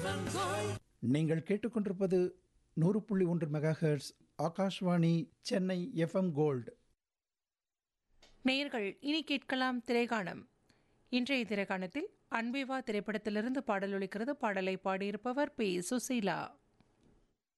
நீங்கள் கேட்டுக்கொண்டிருப்பது 100.1 megahertz Akashvani Chennai FM gold. நேயர்கள் இனி கேட்கலாம் திரைகாணம். இன்றைய திரைகாணத்தில் அன்பேவா திரைப்படத்திலிருந்து பாடல் ஒலிக்கிறது. பாடலை பாடியிருப்பவர் பி. சுசீலா.